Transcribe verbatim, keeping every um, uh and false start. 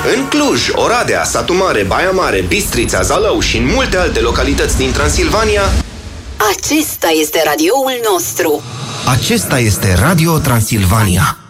În Cluj, Oradea, Satu Mare, Baia Mare, Bistrița, Zalău și în multe alte localități din Transilvania, acesta este radioul nostru. acesta este Radio Transilvania.